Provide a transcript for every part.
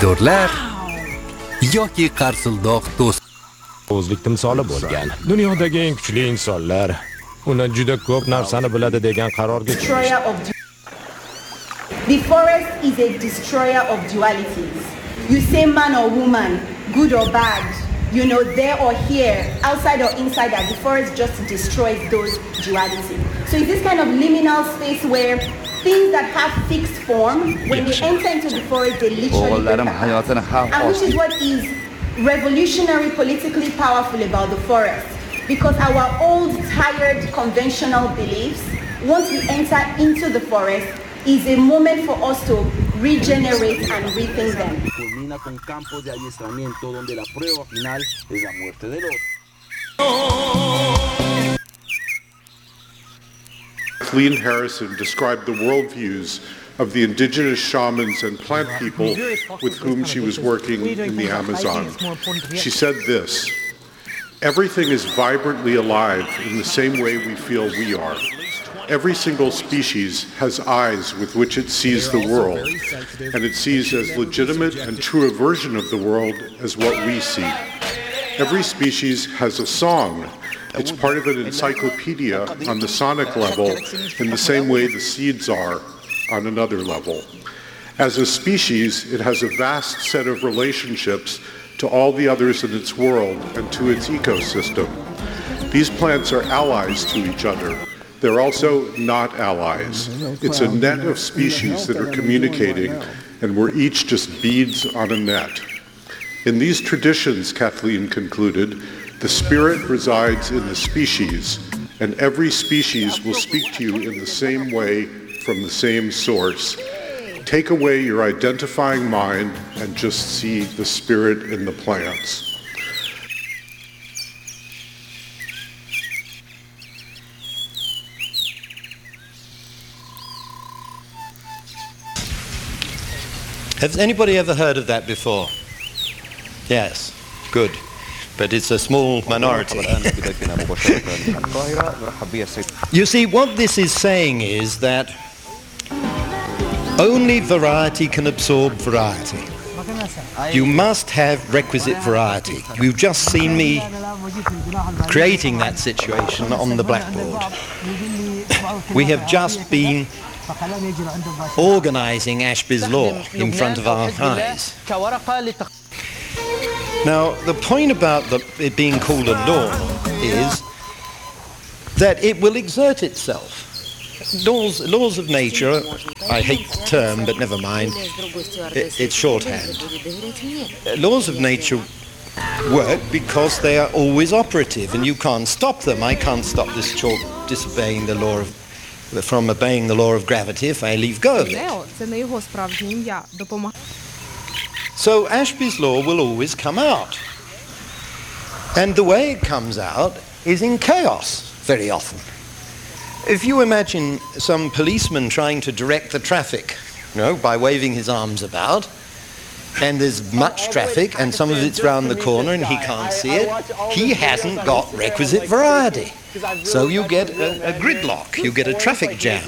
dorlar yoki qarsildoq do'st. O'zlik timsoli bo'lgan. Dunyodagi eng kuchli insonlar uni juda ko'p narsani biladi degan qarorga chiqdi. The forest is a destroyer of dualities. You say man or woman, good or bad, you know, there or here, outside or inside, that the forest just destroys those dualities. So it's this kind of liminal space where things that have fixed form, when they enter into the forest, they literally break apart. And which is what is revolutionary, politically powerful about the forest. Because our old, tired, conventional beliefs, once we enter into the forest, is a moment for us to regenerate and rethink them. Culmina con campos de adiestramiento donde la prueba final es la muerte del otro. Kathleen Harrison described the worldviews of the indigenous shamans and plant people with whom she was working in the Amazon. She said this: everything is vibrantly alive in the same way we feel we are. Every single species has eyes with which it sees the world, and it sees as legitimate and true a version of the world as what we see. Every species has a song. It's part of an encyclopedia on the sonic level in the same way the seeds are on another level. As a species, it has a vast set of relationships to all the others in its world and to its ecosystem. These plants are allies to each other. They're also not allies. It's a net of species that are communicating, and we're each just beads on a net. In these traditions, Kathleen concluded, the spirit resides in the species, and every species will speak to you in the same way from the same source. Take away your identifying mind and just see the spirit in the plants. Has anybody ever heard of that before? Yes, good. But it's a small minority. You see, what this is saying is that only variety can absorb variety. You must have requisite variety. You've just seen me creating that situation on the blackboard. We have just been organizing Ashby's law in front of our eyes. Now, the point about it being called a law is that it will exert itself. Laws of nature, I hate the term, but never mind, it's shorthand. Laws of nature work because they are always operative and you can't stop them. I can't stop this chalk from obeying the law of gravity if I leave go of it. So Ashby's law will always come out. And the way it comes out is in chaos very often. If you imagine some policeman trying to direct the traffic, by waving his arms about, and there's much traffic and some of it's round the corner and he can't see it, he hasn't got requisite variety. So you get a gridlock, you get a traffic jam.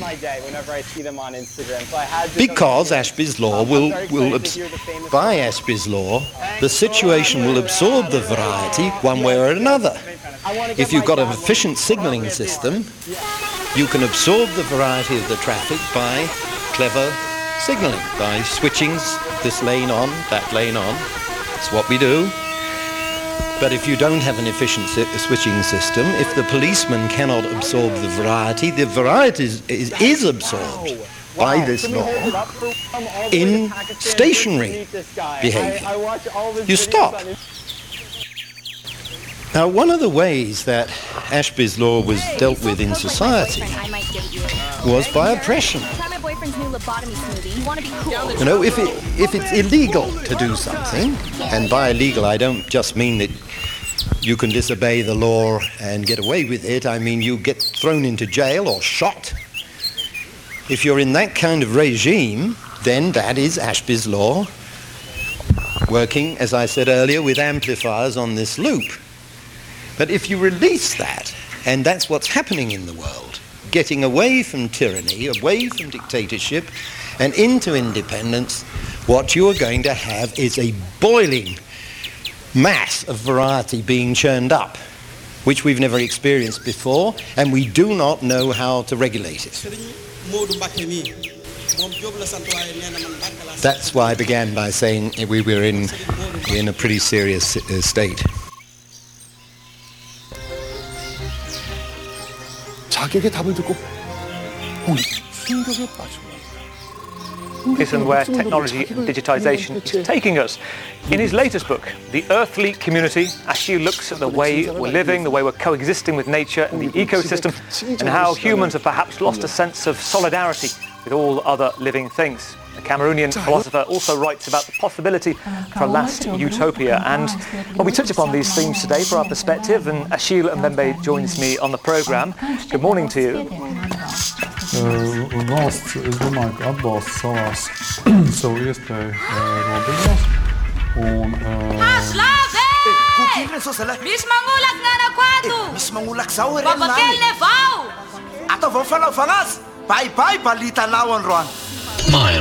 Because Ashby's law by Ashby's law, the situation will absorb the variety one way or another. If you've got an efficient signalling system, you can absorb the variety of the traffic by clever signalling, by switching this lane on, that lane on. It's what we do. But if you don't have an efficient switching system, if the policeman cannot absorb the variety is absorbed by this law in stationary behavior. You stop. Now, one of the ways that Ashby's law was dealt with in society was by oppression. If it's illegal to do something, and by illegal I don't just mean that you can disobey the law and get away with it, I mean you get thrown into jail or shot. If you're in that kind of regime, then that is Ashby's law, working, as I said earlier, with amplifiers on this loop. But if you release that, and that's what's happening in the world, getting away from tyranny, away from dictatorship, and into independence, what you are going to have is a boiling mass of variety being churned up, which we've never experienced before, and we do not know how to regulate it. That's why I began by saying we were in a pretty serious state. 자객의 답을 듣고 충격에 빠져. And where technology and digitization is taking us. In his latest book, The Earthly Community, Achille looks at the way we're living, the way we're coexisting with nature and the ecosystem, and how humans have perhaps lost a sense of solidarity with all other living things. The Cameroonian philosopher also writes about the possibility for a last utopia. And well, we touch upon these themes today for our perspective, and Achille Mbembe joins me on the programme. Good morning to you. Valsts, es domāju, ka atbalsta savu iespēju robežās. Misy mangolak na nagwato! Misy mangolak zao ren Babakely vao! Ataovao fanaovana azy. Bye-bye balita lao androany. My